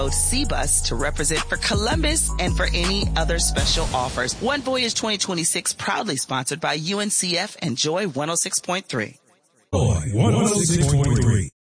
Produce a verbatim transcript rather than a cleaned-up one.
C Bus to represent for Columbus and for any other special offers. One Voyage twenty twenty-six proudly sponsored by U N C F and Joy one oh six point three. Joy one oh six point three.